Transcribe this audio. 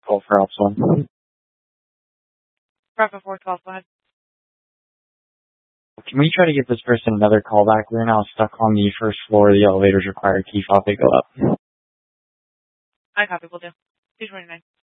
call for Ops 1. Bravo 412, go ahead. Can we try to get this person another call back? We're now stuck on the first floor. The elevators require a key fob to go up. I copy, will do. 229.